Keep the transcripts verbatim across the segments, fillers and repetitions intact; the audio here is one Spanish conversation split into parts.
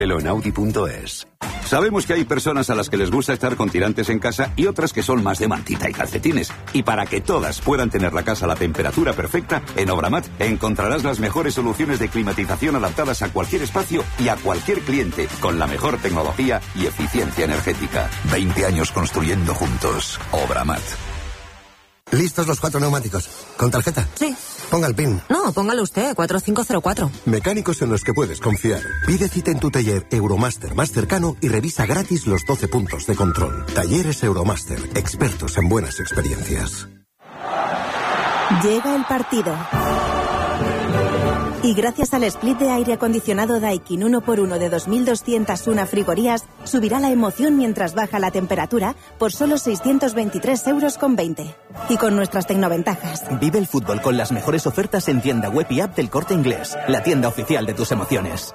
En Audi punto es. Sabemos que hay personas a las que les gusta estar con tirantes en casa y otras que son más de mantita y calcetines. Y para que todas puedan tener la casa a la temperatura perfecta, en Obramat encontrarás las mejores soluciones de climatización adaptadas a cualquier espacio y a cualquier cliente, con la mejor tecnología y eficiencia energética. veinte años construyendo juntos. Obramat. ¿Listos los cuatro neumáticos? ¿Con tarjeta? Sí. Ponga el PIN. No, póngalo usted, cuatro cinco cero cuatro. Mecánicos en los que puedes confiar. Pide cita en tu taller Euromaster más cercano y revisa gratis los doce puntos de control. Talleres Euromaster, expertos en buenas experiencias. Llega el partido. Y gracias al split de aire acondicionado Daikin uno por uno de dos mil doscientas una frigorías, subirá la emoción mientras baja la temperatura por solo seiscientos veintitrés euros con veinte. Y con nuestras tecnoventajas. Vive el fútbol con las mejores ofertas en tienda web y app del Corte Inglés, la tienda oficial de tus emociones.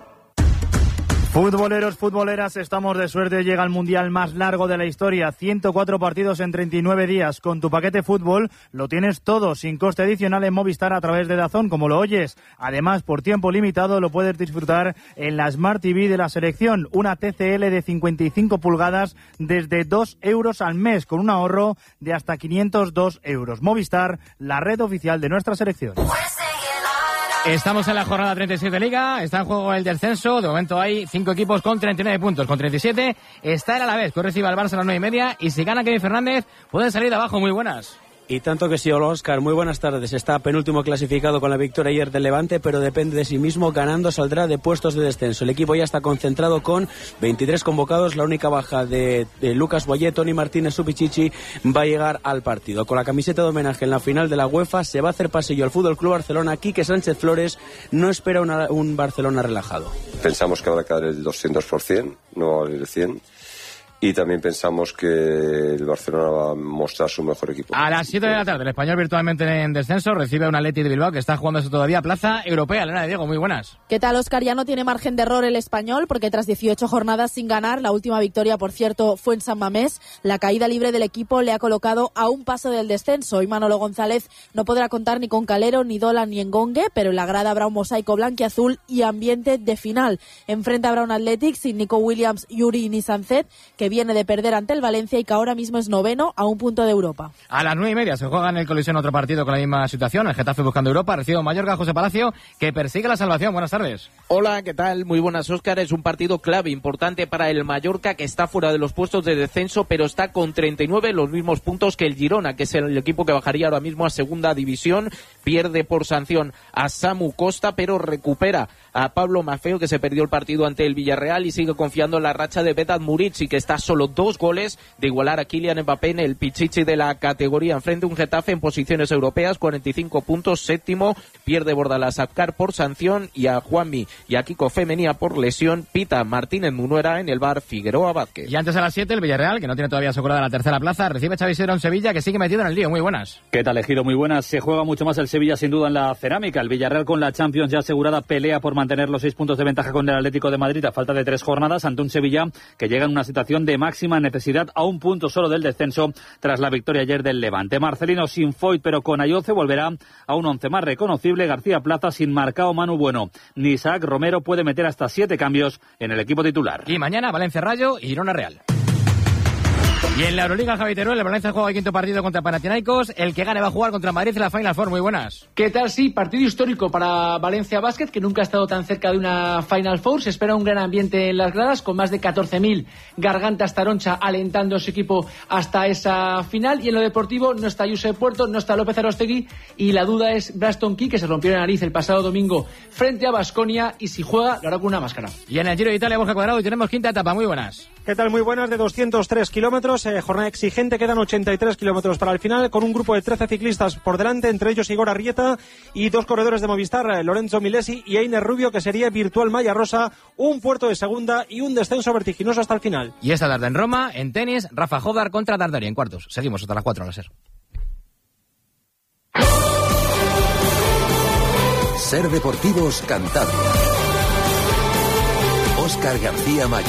Futboleros, futboleras, estamos de suerte. Llega el mundial más largo de la historia. ciento cuatro partidos en treinta y nueve días. Con tu paquete fútbol lo tienes todo, sin coste adicional en Movistar a través de DAZN, como lo oyes. Además, por tiempo limitado lo puedes disfrutar en la Smart T V de la selección. Una T C L de cincuenta y cinco pulgadas desde dos euros al mes, con un ahorro de hasta quinientos dos euros. Movistar, la red oficial de nuestra selección. Estamos en la jornada treinta y siete de Liga, está en juego el descenso, de momento hay cinco equipos con treinta y nueve puntos, con treinta y siete está el Alavés, que recibe al Barça a las nueve y media, y si gana Kevin Fernández, pueden salir de abajo. Muy buenas. Y tanto que sí, hola Óscar, muy buenas tardes. Está penúltimo clasificado con la victoria ayer del Levante, pero depende de sí mismo. Ganando saldrá de puestos de descenso. El equipo ya está concentrado con veintitrés convocados. La única baja de, de Lucas Boyé, Toni Martínez, Supichichi va a llegar al partido. Con la camiseta de homenaje en la final de la UEFA se va a hacer pasillo al Fútbol Club Barcelona. Quique Sánchez Flores no espera una, un Barcelona relajado. Pensamos que va a caer el doscientos por ciento, no va a el cien por ciento. Y también pensamos que el Barcelona va a mostrar su mejor equipo. A las siete de la tarde, el Español virtualmente en descenso recibe a un Atleti de Bilbao que está jugándose todavía plaza europea. Elena de Diego, muy buenas. ¿Qué tal, Óscar? Ya no tiene margen de error el Español, porque tras dieciocho jornadas sin ganar, la última victoria, por cierto, fue en San Mamés. La caída libre del equipo le ha colocado a un paso del descenso. Y Manolo González no podrá contar ni con Calero, ni Dolan, ni Engongue, pero en la grada habrá un mosaico blanquiazul y ambiente de final. Enfrente habrá un Athletic sin Nico Williams, Yuri ni Sancet, que viene de perder ante el Valencia y que ahora mismo es noveno a un punto de Europa. A las nueve y media se juega en el Colisión otro partido con la misma situación. El Getafe buscando Europa. Recibe Mallorca, José Palacio, que persigue la salvación. Buenas tardes. Hola, ¿qué tal? Muy buenas, Óscar. Es un partido clave, importante para el Mallorca, que está fuera de los puestos de descenso, pero está con treinta y nueve, los mismos puntos que el Girona, que es el equipo que bajaría ahora mismo a segunda división. Pierde por sanción a Samu Costa, pero recupera a Pablo Maffeo, que se perdió el partido ante el Villarreal, y sigue confiando en la racha de Vedat Murici, que está solo dos goles de igualar a Kylian Mbappé en el pichichi de la categoría. Enfrente un Getafe en posiciones europeas, cuarenta y cinco puntos, séptimo. Pierde Bordalás Azcar por sanción, y a Juanmi y a Kiko Femenía por lesión. Pita Martínez Munuera en el bar Figueroa Vázquez. Y antes a las siete, el Villarreal, que no tiene todavía asegurada la tercera plaza, recibe Xavi Sidro en Sevilla, que sigue metido en el lío. Muy buenas. ¿Qué tal, Ejido? Muy buenas. Se juega mucho más el Sevilla, sin duda, en la cerámica. El Villarreal, con la Champions ya asegurada, pelea por mantener los seis puntos de ventaja con el Atlético de Madrid a falta de tres jornadas, ante un Sevilla que llega en una situación de máxima necesidad, a un punto solo del descenso tras la victoria ayer del Levante. Marcelino sin Foyt, pero con Ayoce, volverá a un once más reconocible. García Plaza sin Marcao, Manu Bueno ni Isaac Romero. Puede meter hasta siete cambios en el equipo titular. Y mañana Valencia Rayo y Girona Real. Y en la Euroliga, Javi Teruel, el Valencia juega el quinto partido contra Panathinaikos. El que gane va a jugar contra Madrid en la Final Four. Muy buenas. ¿Qué tal? Sí, partido histórico para Valencia Basket, que nunca ha estado tan cerca de una Final Four. Se espera un gran ambiente en las gradas, con más de catorce mil gargantas taroncha alentando a su equipo hasta esa final. Y en lo deportivo no está Josep Puerto, no está López Arostegui, y la duda es Braston Key, que se rompió la nariz el pasado domingo frente a Baskonia, y si juega lo hará con una máscara. Y en el Giro de Italia, Borja Cuadrado, y tenemos quinta etapa. Muy buenas. ¿Qué tal? Muy buenas, de doscientos tres kilómetros, eh, jornada exigente, quedan ochenta y tres kilómetros para el final, con un grupo de trece ciclistas por delante, entre ellos Igor Arrieta y dos corredores de Movistar, eh, Lorenzo Milesi y Einer Rubio, que sería Virtual Malla Rosa, un puerto de segunda y un descenso vertiginoso hasta el final. Y esta tarde en Roma, en tenis, Rafa Jodar contra Dardari en cuartos. Seguimos hasta las cuatro a la SER. SER Deportivos Cantabria. Óscar García Mayo.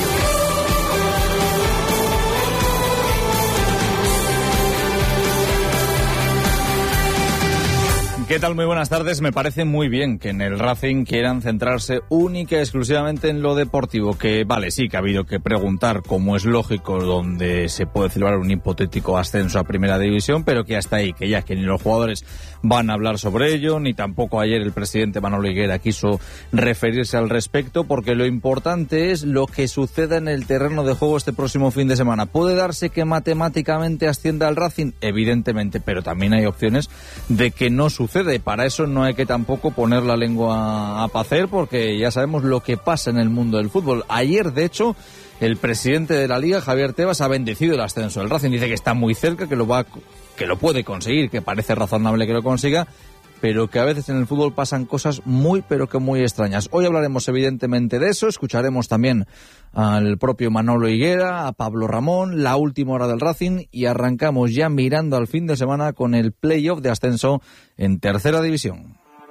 ¿Qué tal? Muy buenas tardes. Me parece muy bien que en el Racing quieran centrarse única y exclusivamente en lo deportivo, que vale, sí que ha habido que preguntar, como es lógico, donde se puede celebrar un hipotético ascenso a Primera División, pero que hasta ahí, que ya que ni los jugadores van a hablar sobre ello, ni tampoco ayer el presidente Manolo Higuera quiso referirse al respecto, porque lo importante es lo que suceda en el terreno de juego este próximo fin de semana. ¿Puede darse que matemáticamente ascienda al Racing? Evidentemente, pero también hay opciones de que no suceda. Para eso no hay que tampoco poner la lengua a pacer, porque ya sabemos lo que pasa en el mundo del fútbol. Ayer, de hecho, el presidente de la Liga, Javier Tebas, ha bendecido el ascenso del Racing. Dice que está muy cerca, que lo va, que lo puede conseguir, que parece razonable que lo consiga, pero que a veces en el fútbol pasan cosas muy, pero que muy extrañas. Hoy hablaremos evidentemente de eso, escucharemos también al propio Manolo Higuera, a Pablo Ramón, la última hora del Racing, y arrancamos ya mirando al fin de semana con el playoff de ascenso en Tercera División.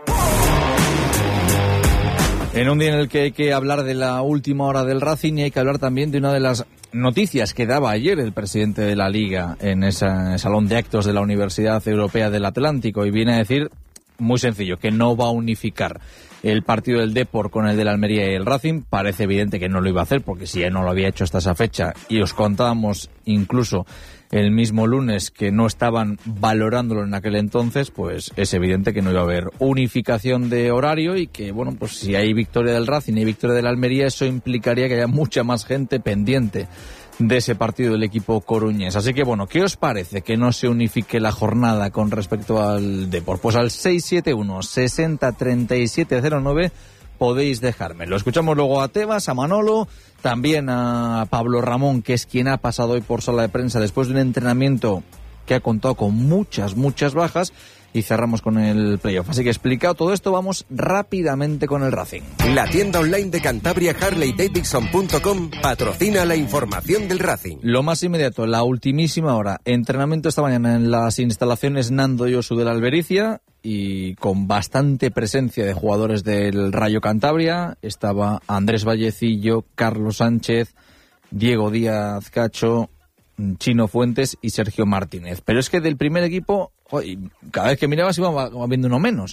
En un día en el que hay que hablar de la última hora del Racing y hay que hablar también de una de las noticias que daba ayer el presidente de la Liga en ese salón de actos de la Universidad Europea del Atlántico, y viene a decir muy sencillo, que no va a unificar el partido del Depor con el de la Almería y el Racing. Parece evidente que no lo iba a hacer, porque si ya no lo había hecho hasta esa fecha, y os contábamos incluso el mismo lunes que no estaban valorándolo en aquel entonces, pues es evidente que no iba a haber unificación de horario, y que, bueno, pues si hay victoria del Racing y victoria de la Almería, eso implicaría que haya mucha más gente pendiente de ese partido del equipo coruñés. Así que, bueno, ¿qué os parece que no se unifique la jornada con respecto al Depor? Pues al seis siete uno, sesenta, treinta y siete cero nueve podéis dejarme. Lo escuchamos luego a Tebas, a Manolo, también a Pablo Ramón, que es quien ha pasado hoy por sala de prensa después de un entrenamiento que ha contado con muchas, muchas bajas, y cerramos con el playoff. Así que, explicado todo esto, vamos rápidamente con el Racing. La tienda online de Cantabria, Harley Davidson punto com, patrocina la información del Racing. Lo más inmediato, la ultimísima hora. Entrenamiento esta mañana en las instalaciones Nando Yosu de la Albericia, y con bastante presencia de jugadores del Rayo Cantabria. Estaba Andrés Vallecillo, Carlos Sánchez, Diego Díaz Cacho, Chino Fuentes y Sergio Martínez. Pero es que del primer equipo, cada vez que mirabas iba viendo uno menos.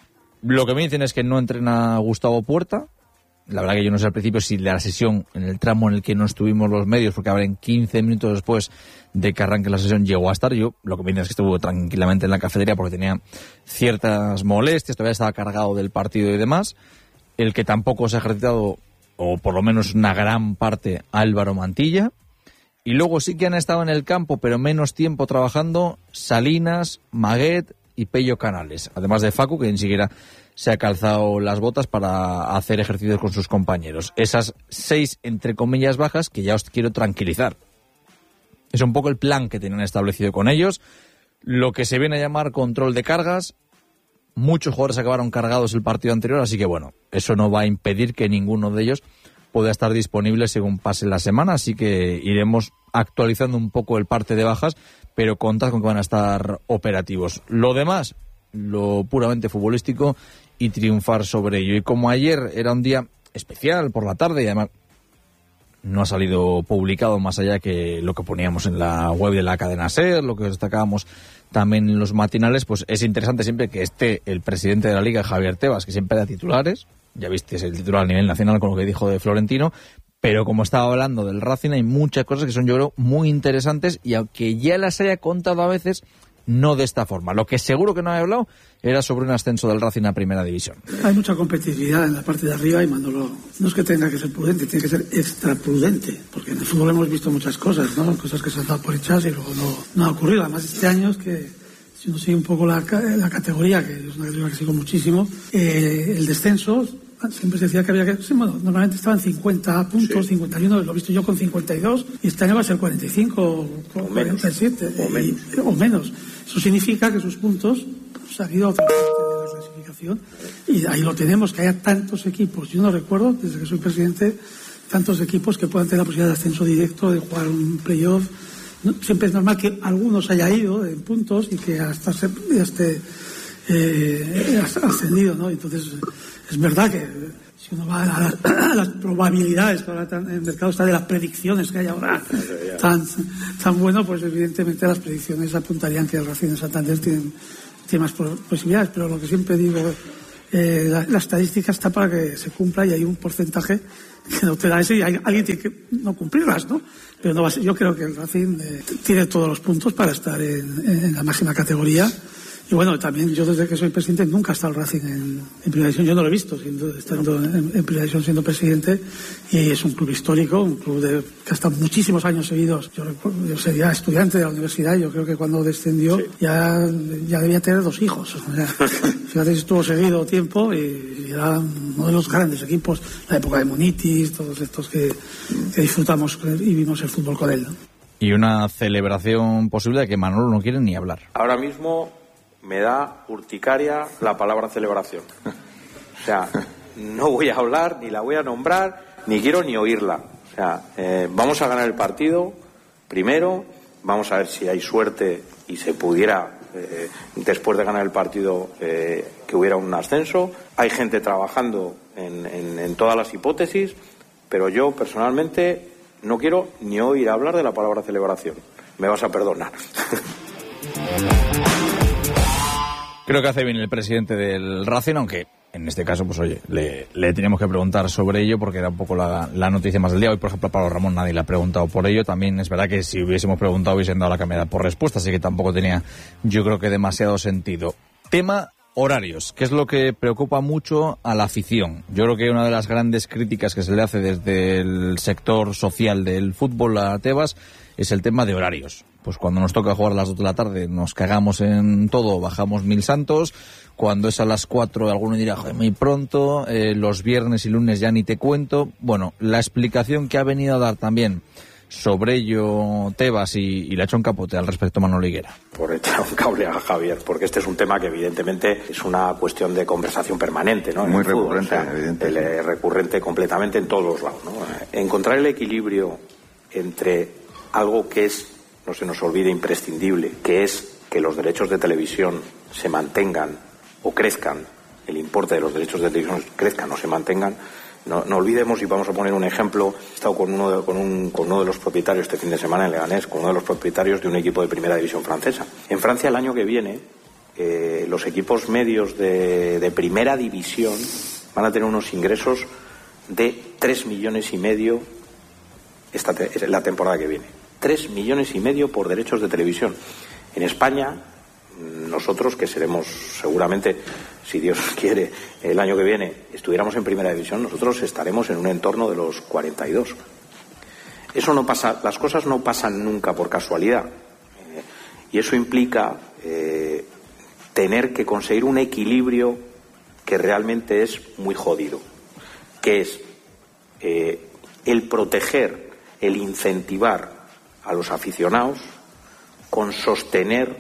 Lo que me dicen es que no entrena Gustavo Puerta. La verdad que yo no sé al principio si la sesión, en el tramo en el que no estuvimos los medios, porque ahora en quince minutos después de que arranque la sesión llegó a estar. Yo lo que me dicen es que estuvo tranquilamente en la cafetería porque tenía ciertas molestias, todavía estaba cargado del partido y demás. El que tampoco se ha ejercitado, o por lo menos una gran parte, Álvaro Mantilla. Y luego sí que han estado en el campo, pero menos tiempo trabajando, Salinas, Maguet y Pello Canales. Además de Facu, que ni siquiera se ha calzado las botas para hacer ejercicios con sus compañeros. Esas seis, entre comillas, bajas, que ya os quiero tranquilizar. Es un poco el plan que tenían establecido con ellos. Lo que se viene a llamar control de cargas. Muchos jugadores acabaron cargados el partido anterior, así que bueno, eso no va a impedir que ninguno de ellos pueda estar disponible según pase la semana, así que iremos actualizando un poco el parte de bajas, pero contad con que van a estar operativos. Lo demás, lo puramente futbolístico y triunfar sobre ello. Y como ayer era un día especial por la tarde, y además no ha salido publicado más allá que lo que poníamos en la web de la cadena SER, lo que destacábamos también en los matinales, pues es interesante siempre que esté el presidente de la Liga, Javier Tebas, que siempre da titulares. Ya viste, es el titular a nivel nacional con lo que dijo de Florentino, pero como estaba hablando del Racing, hay muchas cosas que son, yo creo, muy interesantes, y aunque ya las haya contado a veces, no de esta forma. Lo que seguro que no había hablado era sobre un ascenso del Racing a Primera División. Hay mucha competitividad en la parte de arriba, y Manolo no es que tenga que ser prudente, tiene que ser extra prudente, porque en el fútbol hemos visto muchas cosas, ¿no? Cosas que se han dado por hechas y luego no, no ha ocurrido. Además, este año es que, si uno sigue un poco la, la categoría, que es una categoría que sigo muchísimo, eh, el descenso, siempre se decía que había que... Sí, bueno, normalmente estaban cincuenta puntos, sí. cincuenta y uno, lo he visto yo con cincuenta y dos, y este año va a ser cuarenta y cinco o cuarenta y siete, o menos. Y, o menos. Eso significa que sus puntos pues, han ido a otra parte de la clasificación, y ahí lo tenemos, que haya tantos equipos. Yo no recuerdo, desde que soy presidente, tantos equipos que puedan tener la posibilidad de ascenso directo, de jugar un playoff. No, siempre es normal que algunos haya ido en puntos y que hasta se esté eh, ascendido, ¿no? Entonces, es verdad que si uno va a las, a las probabilidades, que ahora tan, en el mercado está de las predicciones que hay ahora tan, tan bueno, pues evidentemente las predicciones apuntarían que el Racing de Santander tiene tiene más posibilidades, pero lo que siempre digo, eh, la, la estadística está para que se cumpla y hay un porcentaje que no te da ese y hay, alguien tiene que no cumplirlas, ¿no? Pero no va a ser, yo creo que el Racing eh, tiene todos los puntos para estar en, en la máxima categoría. Y bueno, también yo desde que soy presidente nunca ha estado el Racing en, en primera división, yo no lo he visto siendo, estando en, en primera división siendo presidente, y es un club histórico, un club de, que ha estado muchísimos años seguidos. Yo, yo sería estudiante de la universidad, yo creo que cuando descendió sí. ya, ya debía tener dos hijos. O sea, fíjate si estuvo seguido tiempo y, y era uno de los grandes equipos, la época de Munitis, todos estos que, que disfrutamos y vimos el fútbol con él, ¿no? Y una celebración posible de que Manolo no quiere ni hablar. Ahora mismo me da urticaria la palabra celebración. O sea, no voy a hablar, ni la voy a nombrar, ni quiero ni oírla. O sea, eh, vamos a ganar el partido primero, vamos a ver si hay suerte y se pudiera, eh, después de ganar el partido, eh, que hubiera un ascenso. Hay gente trabajando en, en, en todas las hipótesis, pero yo personalmente no quiero ni oír hablar de la palabra celebración. Me vas a perdonar. Creo que hace bien el presidente del Racing, aunque en este caso, pues oye, le, le teníamos que preguntar sobre ello porque era un poco la, la noticia más del día. Hoy, por ejemplo, a Pablo Ramón nadie le ha preguntado por ello. También es verdad que si hubiésemos preguntado hubiesen dado la cambiada por respuesta, así que tampoco tenía, yo creo que demasiado sentido. Tema horarios, que es lo que preocupa mucho a la afición. Yo creo que una de las grandes críticas que se le hace desde el sector social del fútbol a Tebas es el tema de horarios. Pues cuando nos toca jugar a las dos de la tarde nos cagamos en todo, bajamos mil santos. Cuando es a las cuatro alguno dirá, joder, muy pronto, eh, los viernes y lunes ya ni te cuento. Bueno, la explicación que ha venido a dar también sobre ello Tebas y, y le ha hecho un capote al respecto Manolo Higuera. Por echar un cable a Javier, porque este es un tema que evidentemente es una cuestión de conversación permanente, ¿no? Muy recurrente, fútbol, o sea, evidente. El, eh, recurrente completamente en todos los lados, ¿no? Encontrar el equilibrio entre algo que es, no se nos olvide, imprescindible, que es que los derechos de televisión se mantengan o crezcan, el importe de los derechos de televisión crezcan o se mantengan. No, no olvidemos, y vamos a poner un ejemplo, he estado con uno, de, con, un, con uno de los propietarios este fin de semana en Leganés, con uno de los propietarios de un equipo de primera división francesa. En Francia el año que viene eh, los equipos medios de, de primera división van a tener unos ingresos de tres millones y medio esta te, la temporada que viene. Tres millones y medio por derechos de televisión. En España, nosotros, que seremos seguramente, si Dios quiere, el año que viene, estuviéramos en primera división, nosotros estaremos en un entorno de los cuarenta y dos. Eso no pasa, las cosas no pasan nunca por casualidad. Eh, y eso implica eh, tener que conseguir un equilibrio que realmente es muy jodido, que es eh, el proteger, el incentivar a los aficionados con sostener,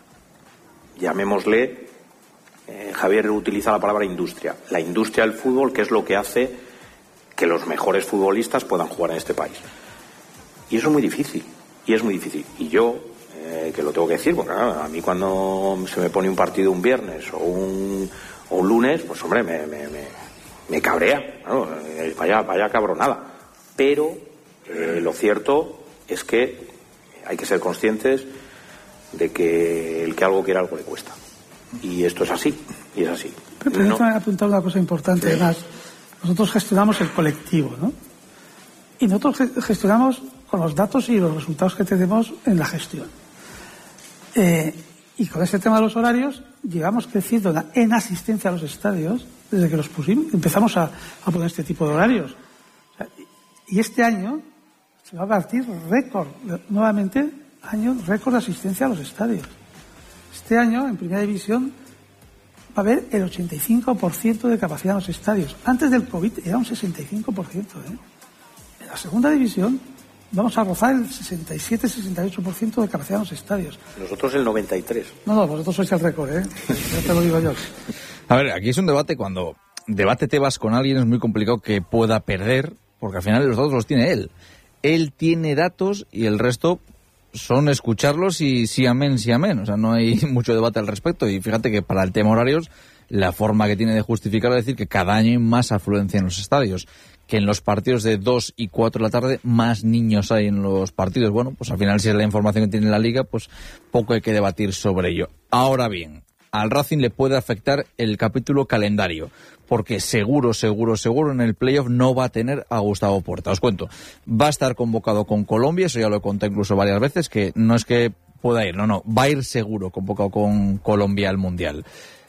llamémosle, eh, Javier utiliza la palabra industria, la industria del fútbol, que es lo que hace que los mejores futbolistas puedan jugar en este país. Y eso es muy difícil, y es muy difícil. Y yo, eh, que lo tengo que decir, porque claro, a mí cuando se me pone un partido un viernes o un, o un lunes, pues hombre, me, me, me, me cabrea, ¿no? eh, vaya, vaya cabronada. Pero eh, lo cierto es que hay que ser conscientes de que el que algo quiere algo le cuesta. Y esto es así, y es así. Pero permítame no. apuntar una cosa importante, además. Nosotros gestionamos el colectivo, ¿no? Y nosotros gestionamos con los datos y los resultados que tenemos en la gestión. Eh, y con ese tema de los horarios, llevamos creciendo en asistencia a los estadios desde que los pusimos, empezamos a, a poner este tipo de horarios. O sea, y este año se va a partir récord, nuevamente, año récord de asistencia a los estadios. Este año, en primera división, va a haber el ochenta y cinco por ciento de capacidad en los estadios. Antes del COVID era un sesenta y cinco por ciento. ¿eh? En la segunda división vamos a rozar el sesenta y siete sesenta y ocho por ciento de capacidad en los estadios. Nosotros el noventa y tres. No, no, vosotros sois el récord, ¿eh? Ya te lo digo yo. A ver, aquí es un debate, cuando debate Tebas con alguien es muy complicado que pueda perder, porque al final los datos los tiene él. Él tiene datos y el resto son escucharlos y sí amén, sí amén. O sea, no hay mucho debate al respecto. Y fíjate que para el tema horarios, la forma que tiene de justificar es decir que cada año hay más afluencia en los estadios. Que en los partidos de dos y cuatro de la tarde más niños hay en los partidos. Bueno, pues al final si es la información que tiene la Liga, pues poco hay que debatir sobre ello. Ahora bien, al Racing le puede afectar el capítulo calendario, porque seguro, seguro, seguro en el playoff no va a tener a Gustavo Puerta. Os cuento, va a estar convocado con Colombia, eso ya lo he contado incluso varias veces, que no es que pueda ir, no, no, va a ir seguro convocado con Colombia al Mundial.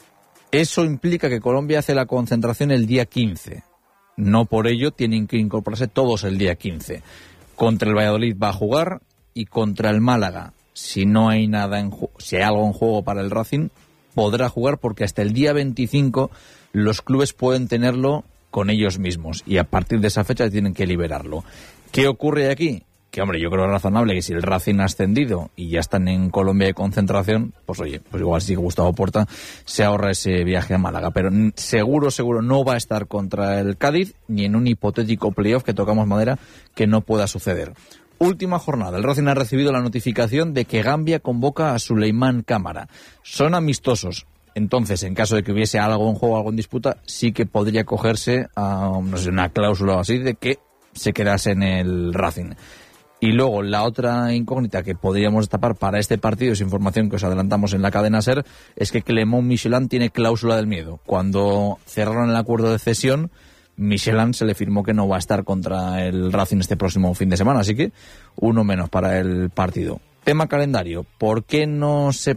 Eso implica que Colombia hace la concentración el día quince. No por ello tienen que incorporarse todos el día quince. Contra el Valladolid va a jugar y contra el Málaga, si no hay nada en ju- si hay algo en juego para el Racing, podrá jugar porque hasta el día veinticinco los clubes pueden tenerlo con ellos mismos y a partir de esa fecha tienen que liberarlo. ¿Qué ocurre aquí? Que, hombre, yo creo razonable que si el Racing ha ascendido y ya están en Colombia de concentración, pues oye, pues igual sí que Gustavo Puerta se ahorra ese viaje a Málaga. Pero seguro, seguro no va a estar contra el Cádiz ni en un hipotético playoff, que tocamos madera, que no pueda suceder. Última jornada. El Racing ha recibido la notificación de que Gambia convoca a Suleimán Cámara. Son amistosos. Entonces, en caso de que hubiese algo en juego, algo en disputa, sí que podría cogerse a, no sé, una cláusula o así de que se quedase en el Racing. Y luego la otra incógnita que podríamos destapar para este partido, es información que os adelantamos en la cadena SER, es que Clément Michelin tiene cláusula del miedo. Cuando cerraron el acuerdo de cesión, Michelin se le firmó que no va a estar contra el Racing este próximo fin de semana, así que uno menos para el partido. Tema calendario, ¿por qué no se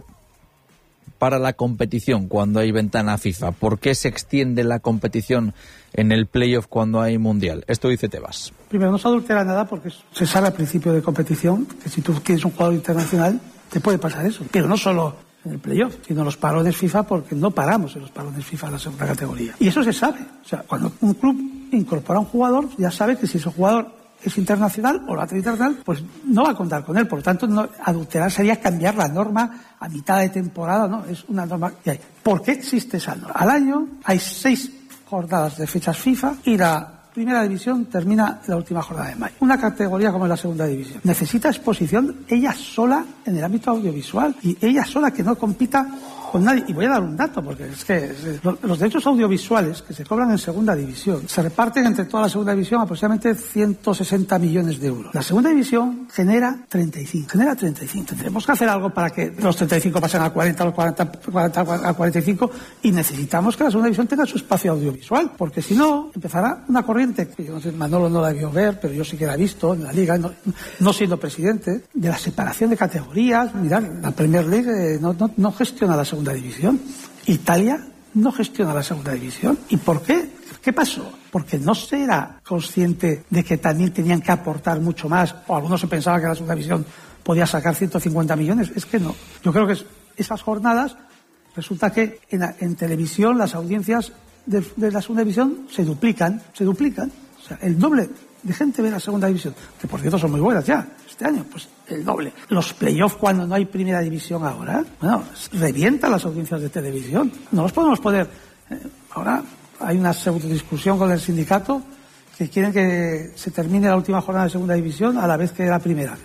para la competición cuando hay ventana FIFA? ¿Por qué se extiende la competición en el playoff cuando hay mundial? Esto dice Tebas. Primero, no se adultera nada porque se sabe al principio de competición que si tú tienes un jugador internacional te puede pasar eso. Pero no solo en el playoff, sino los parones FIFA, porque no paramos en los parones FIFA de la segunda categoría. Y eso se sabe. O sea, cuando un club incorpora a un jugador, ya sabe que si ese jugador es internacional o lo hace internacional, pues no va a contar con él. Por lo tanto, no, adulterar sería cambiar la norma a mitad de temporada, ¿no? Es una norma que hay. ¿Por qué existe esa norma? Al año hay seis jornadas de fechas FIFA y la primera división termina la última jornada de mayo. Una categoría como es la segunda división necesita exposición ella sola en el ámbito audiovisual y ella sola que no compita con nadie. Y voy a dar un dato, porque es que los derechos audiovisuales que se cobran en segunda división se reparten entre toda la segunda división aproximadamente ciento sesenta millones de euros. La segunda división genera treinta y cinco. Genera treinta y cinco. Tendremos que hacer algo para que los treinta y cinco pasen a cuarenta, los cuarenta, cuarenta a cuarenta y cinco, y necesitamos que la segunda división tenga su espacio audiovisual, porque si no empezará una corriente que yo no sé, Manolo no la debió ver, pero yo sí que la he visto en la Liga, no, no siendo presidente, de la separación de categorías. Mirad, la Premier League eh, no, no, no gestiona la segunda división. Italia no gestiona la segunda división. ¿Y por qué? ¿Qué pasó? Porque no se era consciente de que también tenían que aportar mucho más, o algunos se pensaba que la segunda división podía sacar ciento cincuenta millones. Es que no. Yo creo que es, esas jornadas, resulta que en, la, en televisión las audiencias de, de la segunda división se duplican, se duplican. O sea, el doble de gente ve la segunda división, que por cierto son muy buenas ya este año, pues el doble. Los playoffs cuando no hay primera división ahora, bueno, revientan las audiencias de televisión. No los podemos poner. Eh, ahora hay una pseudo discusión con el sindicato que quieren que se termine la última jornada de segunda división a la vez que la primera.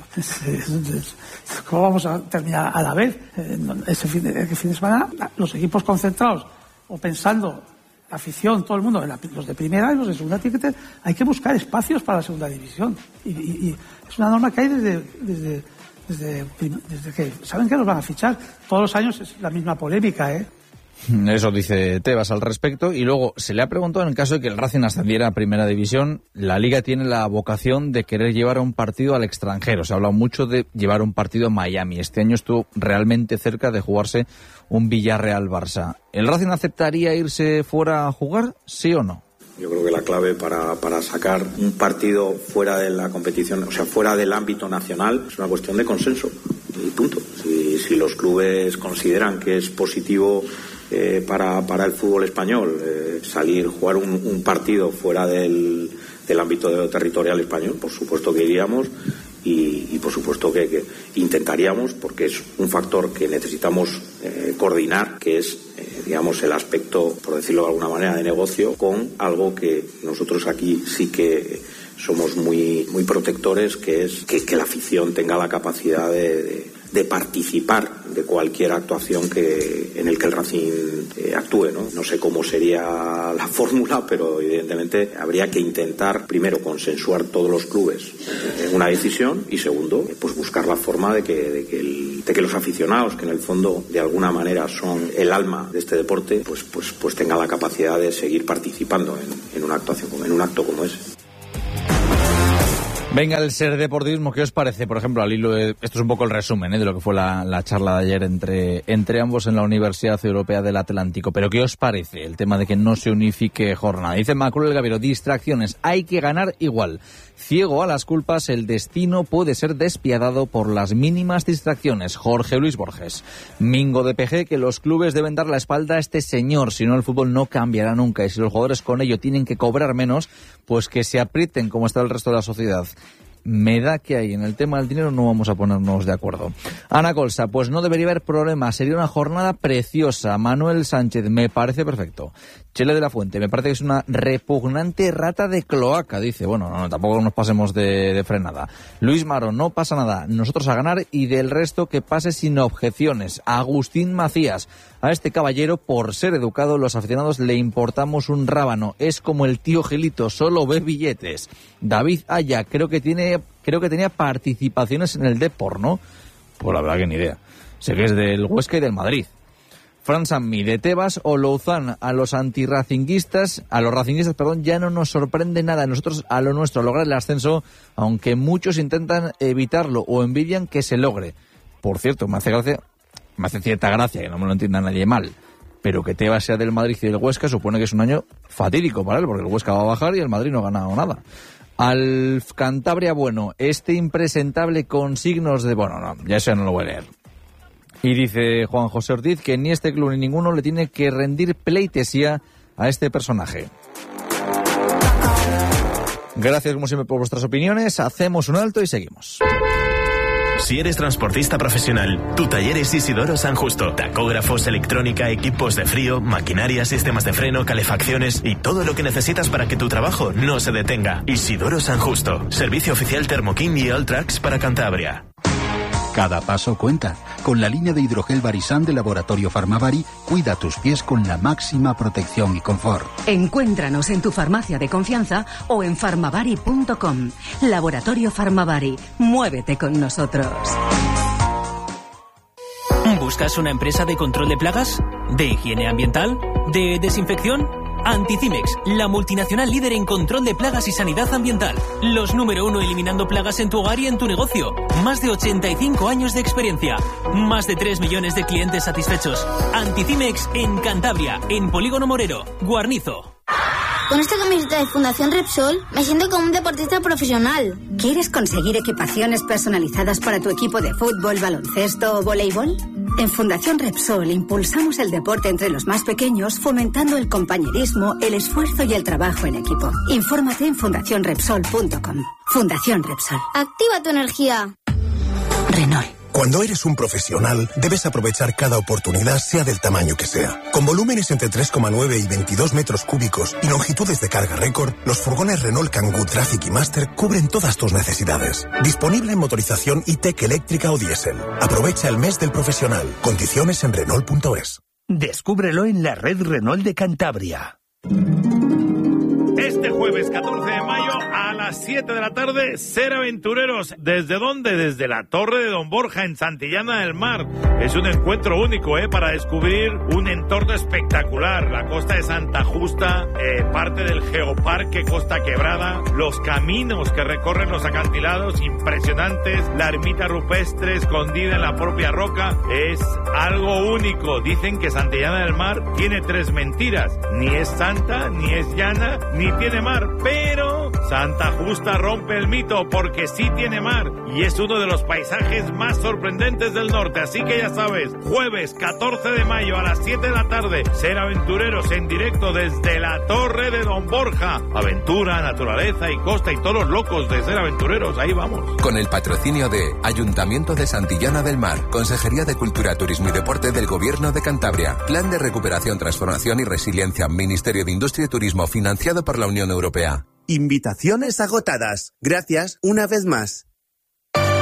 ¿Cómo vamos a terminar a la vez? Eh, ese fin de, fin de semana los equipos concentrados o pensando la afición, todo el mundo, los de primera y los de segunda, hay que buscar espacios para la segunda división. Y, y, y es una norma que hay desde, desde, desde, desde que saben que los van a fichar. Todos los años es la misma polémica, ¿eh? Eso dice Tebas al respecto. Y luego se le ha preguntado, en el caso de que el Racing ascendiera a primera división, la Liga tiene la vocación de querer llevar un partido al extranjero. Se ha hablado mucho de llevar un partido a Miami. Este año estuvo realmente cerca de jugarse un Villarreal-Barça. ¿El Racing aceptaría irse fuera a jugar, sí o no? Yo creo que la clave para, para sacar un partido fuera de la competición, o sea, fuera del ámbito nacional, es una cuestión de consenso. Y punto. Si, si los clubes consideran que es positivo eh, para, para el fútbol español eh, salir, jugar un, un partido fuera del, del ámbito territorial español, por supuesto que iríamos. Y, y por supuesto que, que intentaríamos, porque es un factor que necesitamos eh, coordinar, que es, eh, digamos, el aspecto, por decirlo de alguna manera, de negocio, con algo que nosotros aquí sí que somos muy, muy protectores, que es que, que la afición tenga la capacidad de, de, de participar de cualquier actuación que en el que el Racing eh, actúe, ¿no? No sé cómo sería la fórmula, pero evidentemente habría que intentar, primero, consensuar todos los clubes en una decisión y, segundo, pues buscar la forma de que, de que el de que los aficionados, que en el fondo de alguna manera son el alma de este deporte, pues, pues, pues tengan la capacidad de seguir participando en, en una actuación, en un acto como ese. Venga, el ser deportivismo, ¿qué os parece? Por ejemplo, al hilo de, esto es un poco el resumen ¿eh? de lo que fue la, la charla de ayer entre, entre ambos en la Universidad Europea del Atlántico. Pero ¿qué os parece el tema de que no se unifique jornada? Dice Macul el Gaviero, distracciones, hay que ganar igual. Ciego a las culpas, el destino puede ser despiadado por las mínimas distracciones. Jorge Luis Borges. Mingo de P G, que los clubes deben dar la espalda a este señor, si no el fútbol no cambiará nunca. Y si los jugadores con ello tienen que cobrar menos, pues que se aprieten como está el resto de la sociedad. Me da que ahí en el tema del dinero no vamos a ponernos de acuerdo. Ana Colsa, pues no debería haber problema, sería una jornada preciosa. Manuel Sánchez, me parece perfecto. Chele de la Fuente, me parece que es una repugnante rata de cloaca, dice. Bueno, no, tampoco nos pasemos de, de frenada. Luis Maro, no pasa nada, nosotros a ganar y del resto que pase sin objeciones. Agustín Macías, a este caballero, por ser educado, los aficionados le importamos un rábano. Es como el tío Gilito, solo ve billetes. David Aya, creo que tiene, creo que tenía participaciones en el Depor, ¿no? Pues la verdad que ni idea. Sé que es del Huesca y del Madrid. Fran Sanmi, de Tebas o Louzán, a los antirracinguistas, a los racinguistas, perdón, ya no nos sorprende nada. Nosotros a lo nuestro, lograr el ascenso, aunque muchos intentan evitarlo o envidian que se logre. Por cierto, me hace gracia, me hace cierta gracia, que no me lo entienda nadie mal, pero que Tebas sea del Madrid y del Huesca supone que es un año fatídico para él, porque el Huesca va a bajar y el Madrid no ha ganado nada. Al Cantabria, bueno, este impresentable con signos de... Bueno, no, ya eso no lo voy a leer. Y dice Juan José Ortiz que ni este club ni ninguno le tiene que rendir pleitesía a este personaje. Gracias como siempre por vuestras opiniones, hacemos un alto y seguimos. Si eres transportista profesional, tu taller es Isidoro San Justo. Tacógrafos, electrónica, equipos de frío, maquinaria, sistemas de freno, calefacciones y todo lo que necesitas para que tu trabajo no se detenga. Isidoro San Justo. Servicio oficial Thermokin y Alltrax para Cantabria. Cada paso cuenta. Con la línea de hidrogel Barisan de Laboratorio Farmavari, cuida tus pies con la máxima protección y confort. Encuéntranos en tu farmacia de confianza o en farmavari punto com. Laboratorio Farmavari. Muévete con nosotros. ¿Buscas una empresa de control de plagas? ¿De higiene ambiental? ¿De desinfección? Anticimex, la multinacional líder en control de plagas y sanidad ambiental. Los número uno eliminando plagas en tu hogar y en tu negocio. Más de ochenta y cinco años de experiencia. Más de tres millones de clientes satisfechos. Anticimex en Cantabria, en Polígono Morero, Guarnizo. Con esta camiseta de Fundación Repsol me siento como un deportista profesional. ¿Quieres conseguir equipaciones personalizadas para tu equipo de fútbol, baloncesto o voleibol? En Fundación Repsol impulsamos el deporte entre los más pequeños, fomentando el compañerismo, el esfuerzo y el trabajo en equipo. Infórmate en fundación repsol punto com. Fundación Repsol. Activa tu energía. Renault. Cuando eres un profesional, debes aprovechar cada oportunidad, sea del tamaño que sea. Con volúmenes entre tres coma nueve y veintidós metros cúbicos y longitudes de carga récord, los furgones Renault Kangoo Traffic y Master cubren todas tus necesidades. Disponible en motorización E-Tech eléctrica o diésel. Aprovecha el mes del profesional. Condiciones en Renault punto es. Descúbrelo en la red Renault de Cantabria. Este jueves catorce de mayo a las siete de la tarde, Ser Aventureros. ¿Desde dónde? Desde la Torre de Don Borja en Santillana del Mar. Es un encuentro único, ¿eh? Para descubrir un entorno espectacular. La costa de Santa Justa, eh, parte del Geoparque Costa Quebrada, los caminos que recorren los acantilados impresionantes, la ermita rupestre escondida en la propia roca. Es algo único. Dicen que Santillana del Mar tiene tres mentiras. Ni es santa, ni es llana, ni tiene mar, pero Santa Justa rompe el mito porque sí tiene mar y es uno de los paisajes más sorprendentes del norte. Así que ya sabes, jueves catorce de mayo a las siete de la tarde, Ser Aventureros en directo desde la Torre de Don Borja. Aventura, naturaleza y costa y todos los locos de Ser Aventureros, ahí vamos. Con el patrocinio de Ayuntamiento de Santillana del Mar, Consejería de Cultura, Turismo y Deporte del Gobierno de Cantabria, Plan de Recuperación, Transformación y Resiliencia, Ministerio de Industria y Turismo, financiado por la Unión Europea. Invitaciones agotadas. Gracias una vez más.